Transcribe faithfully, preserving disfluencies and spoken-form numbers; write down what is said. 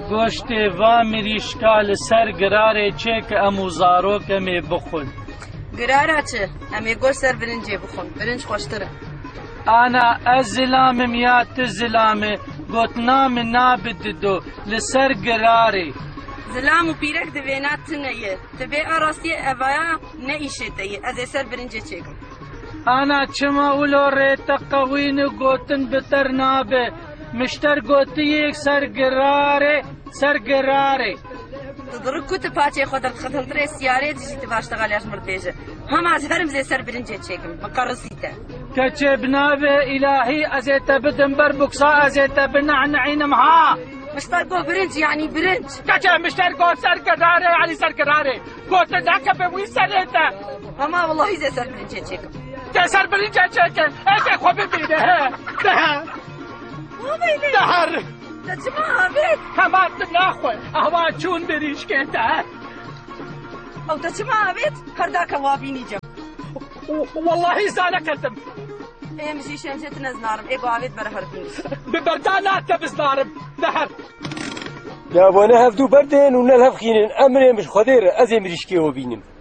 گۆشتێ وا مریشکا لەسەر گرارێ چێ کە ئەموو زارۆکەمێ بخۆن. گرارە چ؟ ئەمێ گۆشت سەر برنجێ بخۆن، برنج خۆشترە. ئانا ئەس زلامم یا ت زلامێ گوتنا من نابددۆ لەسەر گرارێ. زلام و پیرەک دەوێنات تنەیە، دەبێ ئاڕاستیە ئەڤایە نەئیشێتەیە، ئەزێ سەر برنجێ چێکم. ئانا چما ئولۆ ڕێتە قەوین و گوتن بتەر نابێ، مشتەر گوتیەک سەر گرارێ سەر گرارێ. دڕ کوتە پاچێ خۆ دەرخەتەنترێ سیارێ دژیتە باشتەغا لێش مردێژە. هەماز هەرم زێ سەر برنجێ چێکم، بەقەڕسیتە. کەچێ بنابێ ئیلاهی ئەزێتە بدم بەر بوکسا ئەزێتە بنەعنەعینم ها. مشتەر گۆ برنج یعنی برنج. کەچێ مشتەر گۆ سەر گرارێ علی سەر گرارێ. گۆتە داکە بە وی سەرێتە. هەما وەڵڵاهی زێ سەر برنجێ چێکم. تێ سەر برنجێ چێکن، ئەزێ خۆ ببینە هە. دەهە. دەهەر. دەچما هەبێت. هەماتم ناخۆی، ئەوا چوون بریشکێتە. ئەو دەچما هەبێت، هەرداکە وابینی جەم. واللهی زانە کردم. ئێمژی شێنجێت نەزنارم، ئێگۆ ئاوێت بەرە هەربینی. ببەردا ناتە بزنارم، دەهەر. دابۆنە هەفتوو بەردێن و نەل هەفخینن، ئەمرێ مش خۆدێرە ئەزێ مریشکێوە بینم.